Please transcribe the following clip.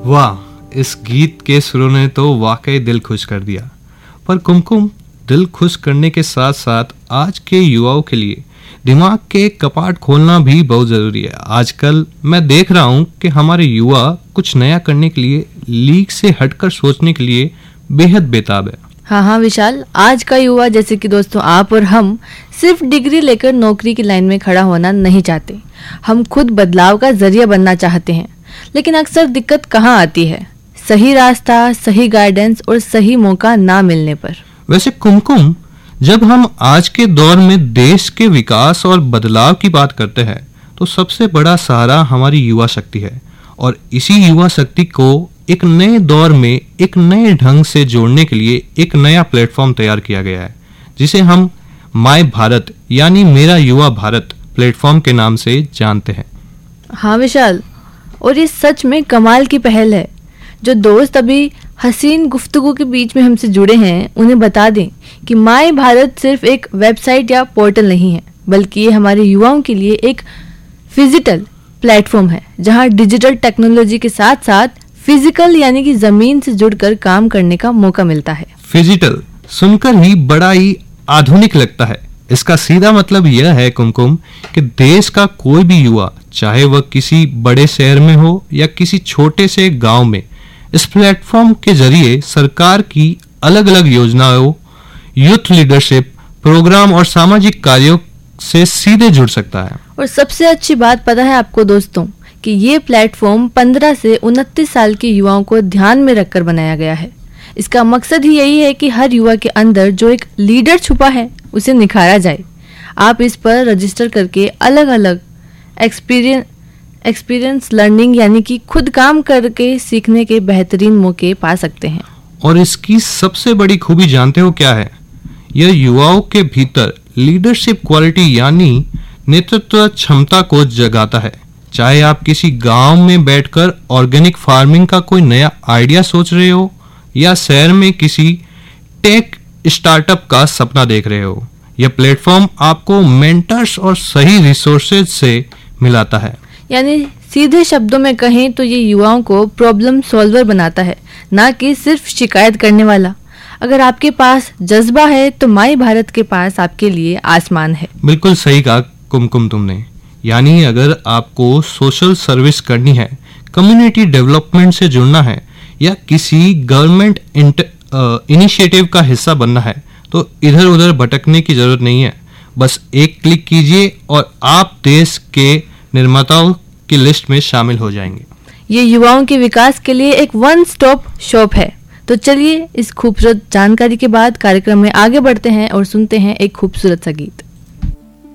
वाह, इस गीत के सुरों ने तो वाकई दिल खुश कर दिया। पर कुमकुम, दिल खुश करने के साथ साथ आज के युवाओं के लिए दिमाग के कपाट खोलना भी बहुत ज़रूरी है। आजकल मैं देख रहा हूँ कि हमारे युवा कुछ नया करने के लिए, लीक से हटकर सोचने के लिए बेहद बेताब है। हाँ विशाल, आज का युवा जैसे कि दोस्तों आप और हम सिर्फ डिग्री लेकर नौकरी की लाइन में खड़ा होना नहीं चाहते। हम खुद बदलाव का जरिया बनना चाहते हैं। लेकिन अक्सर दिक्कत कहाँ आती है? सही रास्ता, सही गाइडेंस और सही मौका ना मिलने पर। वैसे कुमकुम, जब हम आज के दौर में देश के विकास और बदलाव की बात करते हैं तो सबसे बड़ा सहारा हमारी युवा शक्ति है। और इसी युवा शक्ति को एक नए दौर में एक नए ढंग से जोड़ने के लिए एक नया प्लेटफॉर्म तैयार किया गया है, जिसे हम माय भारत यानी मेरा युवा भारत प्लेटफॉर्म के नाम से जानते हैं। हाँ विशाल, और ये सच में कमाल की पहल है। जो दोस्त अभी हसीन गुफ्तगू के बीच में हमसे जुड़े हैं, उन्हें बता दें कि माय भारत सिर्फ एक वेबसाइट या पोर्टल नहीं है, बल्कि ये हमारे युवाओं के लिए एक फिजिकल प्लेटफॉर्म है, जहां डिजिटल टेक्नोलॉजी के साथ साथ फिजिकल यानी कि जमीन से जुड़कर काम करने का मौका मिलता है। फिजिटल सुनकर ही बड़ा ही आधुनिक लगता है। इसका सीधा मतलब यह है कुमकुम कि देश का कोई भी युवा, चाहे वह किसी बड़े शहर में हो या किसी छोटे से गांव में, इस प्लेटफॉर्म के जरिए सरकार की अलग अलग योजनाओं, यूथ लीडरशिप प्रोग्राम और सामाजिक कार्यों से सीधे जुड़ सकता है। और सबसे अच्छी बात पता है आपको दोस्तों कि ये प्लेटफॉर्म 15 से 29 साल के युवाओं को ध्यान में रखकर बनाया गया है। इसका मकसद ही यही है कि हर युवा के अंदर जो एक लीडर छुपा है उसे निखारा जाए। आप इस पर रजिस्टर करके अलग अलग एक्सपीरियंस लर्निंग यानी कि खुद काम करके सीखने के बेहतरीन मौके पा सकते हैं। और इसकी सबसे बड़ी खूबी जानते हो क्या है? यह युवाओं के भीतर लीडरशिप क्वालिटी यानी नेतृत्व क्षमता को जगाता है। चाहे आप किसी गांव में बैठकर ऑर्गेनिक फार्मिंग का कोई नया आइडिया सोच रहे हो या शहर में किसी टेक स्टार्टअप का सपना देख रहे हो, यह प्लेटफॉर्म आपको मेंटर्स और सही रिसोर्सेज से मिलाता है। यानी सीधे शब्दों में कहें तो ये युवाओं को प्रॉब्लम सॉल्वर बनाता है, ना कि सिर्फ शिकायत करने वाला। अगर आपके पास जज्बा है तो माय भारत के पास आपके लिए आसमान है। बिल्कुल सही कहा कुमकुम तुमने। यानी अगर आपको सोशल सर्विस करनी है, कम्युनिटी डेवलपमेंट से जुड़ना है या किसी गवर्नमेंट इनिशिएटिव का हिस्सा बनना है, तो इधर उधर भटकने की जरूरत नहीं है। बस एक क्लिक कीजिए और आप देश के निर्माताओं की लिस्ट में शामिल हो जाएंगे। ये युवाओं के विकास के लिए एक वन स्टॉप शॉप है। तो चलिए इस खूबसूरत जानकारी के बाद कार्यक्रम में आगे बढ़ते हैं और सुनते हैं एक खूबसूरत सा गीत।